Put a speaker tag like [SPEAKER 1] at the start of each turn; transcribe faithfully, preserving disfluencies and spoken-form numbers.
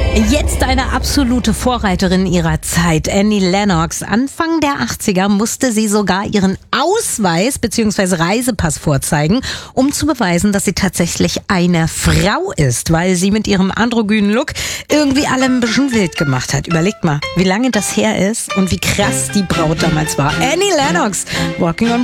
[SPEAKER 1] Jetzt eine absolute Vorreiterin ihrer Zeit, Annie Lennox. Anfang der achtziger musste sie sogar ihren Ausweis bzw. Reisepass vorzeigen, um zu beweisen, dass sie tatsächlich eine Frau ist, weil sie mit ihrem androgynen Look irgendwie alle ein bisschen wild gemacht hat. Überlegt mal, wie lange das her ist und wie krass die Braut damals war. Annie Lennox, Walking on